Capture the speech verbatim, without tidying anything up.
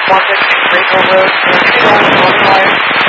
Market and Greenville Road, two on Northern Light.